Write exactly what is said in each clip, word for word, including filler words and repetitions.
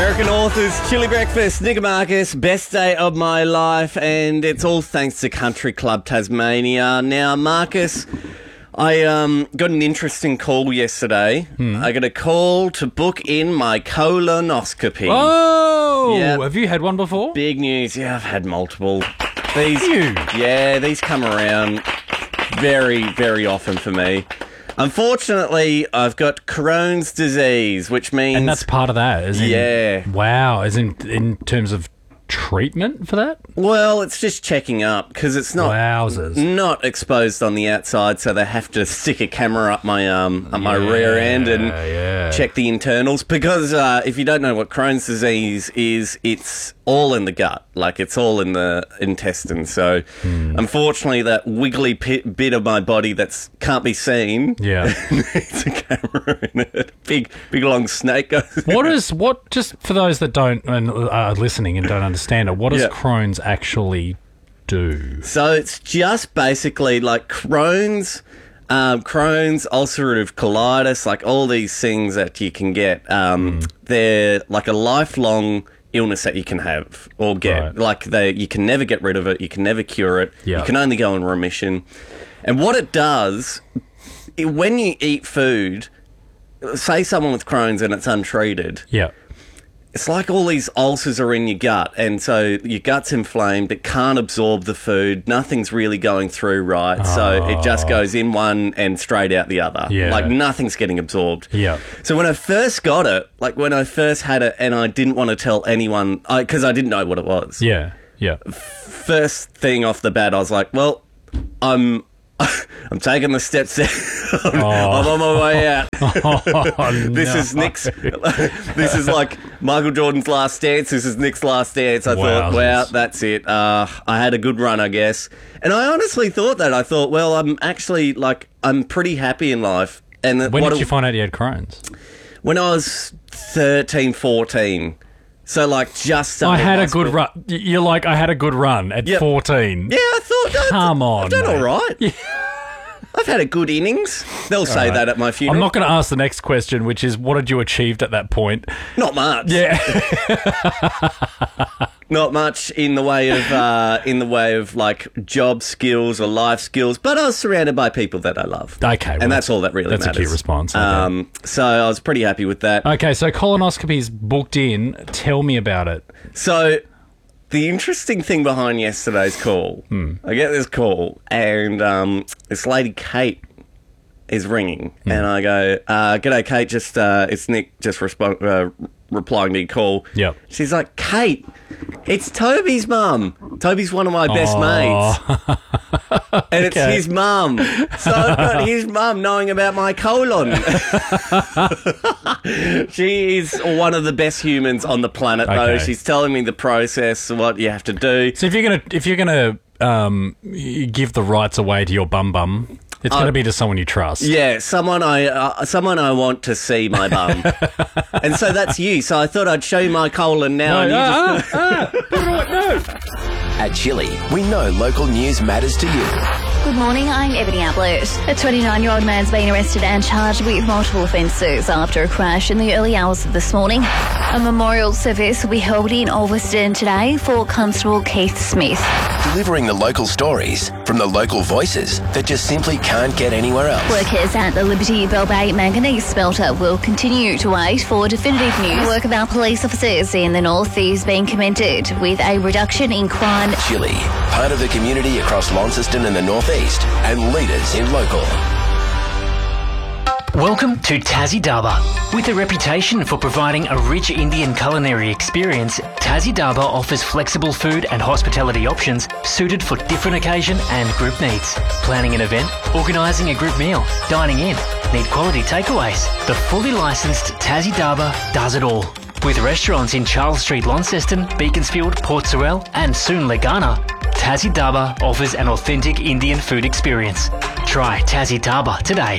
American authors, Chili Breakfast, Nigga Marcus, best day of my life, and it's all thanks to Country Club Tasmania. Now, Marcus, I um got an interesting call yesterday. Hmm. I got a call to book in my colonoscopy. Oh! Yep. Have you had one before? Big news. Yeah, I've had multiple. These, you? Yeah, these come around very, very often for me. Unfortunately, I've got Crohn's disease, which means... And that's part of that, isn't it? Yeah. Wow. As in, in terms of treatment for that? Well, it's just checking up because it's not Wowzers. not exposed on the outside, so they have to stick a camera up my um up my Yeah, rear end and yeah. check the internals. Because uh, if you don't know what Crohn's disease is, it's all in the gut, like it's all in the intestine. So, Hmm. unfortunately, that wiggly pit, bit of my body that's can't be seen, Yeah. needs a camera in it. Big, big long snake goes. What is, what, just for those that don't, and are listening and don't understand it, what does Yeah. Crohn's actually do? So it's just basically like Crohn's, um, Crohn's, ulcerative colitis, like all these things that you can get. Um, Mm. They're like a lifelong illness that you can have or get. Right. Like they, you can never get rid of it. You can never cure it. Yeah. You can only go in remission. And what it does, it, when you eat food, say someone with Crohn's and it's untreated, Yeah. it's like all these ulcers are in your gut, and so your gut's inflamed, it can't absorb the food, nothing's really going through right, so it just goes in one and straight out the other. Yeah. Like nothing's getting absorbed. Yeah. So when I first got it, like when I first had it and I didn't want to tell anyone, because I, I didn't know what it was. Yeah. Yeah. First thing off the bat, I was like, well, I'm... I'm taking the steps there. I'm, Oh. I'm on my way out. Oh, This no. is Nick's. This is like Michael Jordan's last dance. This is Nick's last dance. I thought, Wowzers. wow, that's it. Uh, I had a good run, I guess. And I honestly thought that. I thought, well, I'm actually like, I'm pretty happy in life. And that- When what did a- you find out you had Crohn's? When I was thirteen, fourteen. So like just I started had a high good school. run. You're like, I had a good run at Yep. fourteen. Yeah, I thought. Come I've, on, I've done mate. all right. I've had a good innings. They'll say right. that at my funeral. I'm not going to ask the next question, which is, what had you achieved at that point? Not much. Yeah. Not much in the way of uh, in the way of like job skills or life skills, but I was surrounded by people that I love. Okay, well, and that's all that really that's a matters. cute response, okay. Um, so I was pretty happy with that. Okay, so colonoscopy's booked in. Tell me about it. So the interesting thing behind yesterday's call, Hmm. I get this call, and um, this lady Kate is ringing, Hmm. and I go, uh, "G'day, Kate. Just uh, it's Nick. Just respond." Uh, replying to your call. Yep. She's like, Kate, it's Toby's mum. Toby's one of my best mates. And it's Okay. his mum. So I've got his mum knowing about my colon. She is one of the best humans on the planet, though. Okay. She's telling me the process, what you have to do. So if you're gonna if you're gonna um, give the rights away to your bum bum, it's going to be to someone you trust. Yeah, someone I uh, someone I want to see my bum. And so that's you. So I thought I'd show you my colon now. and you just... ah, ah, put it away, no. At Chili, we know local news matters to you. Good morning, I'm Ebony Ablett. A twenty-nine-year-old man's been arrested and charged with multiple offences after a crash in the early hours of this morning. A memorial service will be held in Ulverston today for Constable Keith Smith. Delivering the local stories from the local voices that just simply can't get anywhere else. Workers at the Liberty Bell Bay manganese smelter will continue to wait for definitive news. The work of our police officers in the north is being commended with a reduction in crime. Chili, part of the community across Launceston and the northeast, and leaders in local. Welcome to Tassie Darbar. With a reputation for providing a rich Indian culinary experience, Tassie Darbar offers flexible food and hospitality options suited for different occasion and group needs. Planning an event, organising a group meal, dining in, need quality takeaways. The fully licensed Tassie Darbar does it all. With restaurants in Charles Street, Launceston, Beaconsfield, Port Sorell and soon Legana, Tassie Darbar offers an authentic Indian food experience. Try Tassie Darbar today.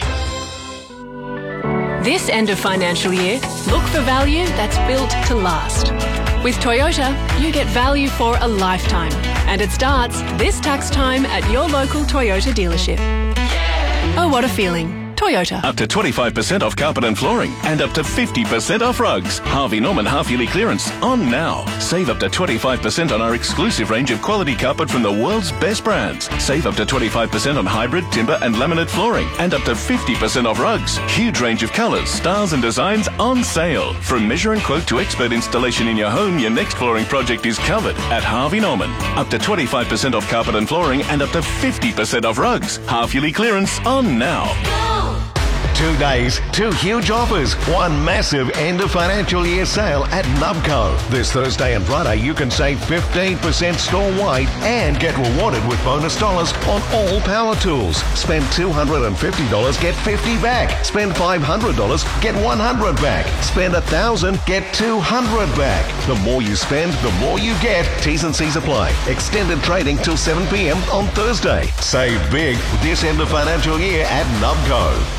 This end of financial year, look for value that's built to last. With Toyota, you get value for a lifetime. And it starts this tax time at your local Toyota dealership. Oh, what a feeling. Toyota. Up to twenty-five percent off carpet and flooring and up to fifty percent off rugs. Harvey Norman half-yearly clearance on now. Save up to twenty-five percent on our exclusive range of quality carpet from the world's best brands. Save up to twenty-five percent on hybrid, timber and laminate flooring and up to fifty percent off rugs. Huge range of colours, styles and designs on sale. From measure and quote to expert installation in your home, your next flooring project is covered at Harvey Norman. Up to twenty-five percent off carpet and flooring and up to fifty percent off rugs. Half-yearly clearance on now. Two days, two huge offers, one massive end of financial year sale at Nubco. This Thursday and Friday you can save fifteen percent store-wide and get rewarded with bonus dollars on all power tools. Spend two hundred fifty dollars, get fifty dollars back. Spend five hundred dollars, get one hundred dollars back. Spend one thousand dollars, get two hundred dollars back. The more you spend, the more you get. T's and C's apply. Extended trading till seven p.m. on Thursday. Save big this end of financial year at Nubco.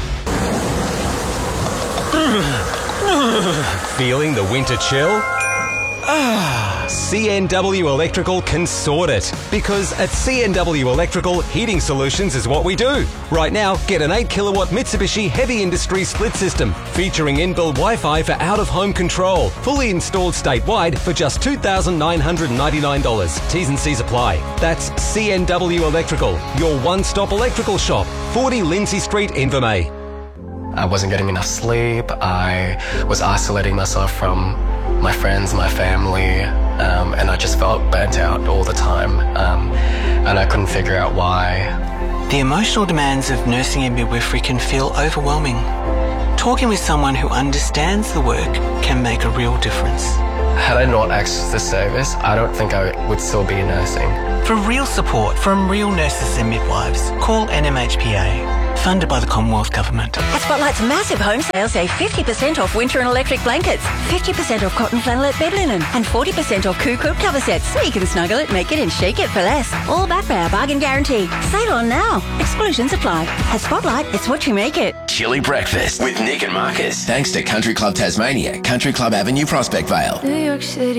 Feeling the winter chill? Ah, C N W Electrical can sort it. Because at C N W Electrical, heating solutions is what we do. Right now, get an eight kilowatt Mitsubishi Heavy Industry split system featuring inbuilt Wi-Fi for out-of-home control. Fully installed statewide for just two thousand nine hundred ninety-nine dollars. T's and C's apply. That's C N W Electrical, your one-stop electrical shop. forty Lindsay Street, Invermay. I wasn't getting enough sleep. I was isolating myself from my friends, my family, um, and I just felt burnt out all the time, um, and I couldn't figure out why. The emotional demands of nursing and midwifery can feel overwhelming. Talking with someone who understands the work can make a real difference. Had I not accessed this service, I don't think I would still be nursing. For real support from real nurses and midwives, call N M H P A. Funded by the Commonwealth Government. At Spotlight's massive home sale, save fifty percent off winter and electric blankets, fifty percent off cotton flannelette bed linen, and forty percent off Coo quilt cover sets. So you can snuggle it, make it, and shake it for less. All backed by our bargain guarantee. Sale on now. Exclusions apply. At Spotlight, it's what you make it. Chilly breakfast with Nick and Marcus. Thanks to Country Club Tasmania, Country Club Avenue, Prospect Vale. New York City.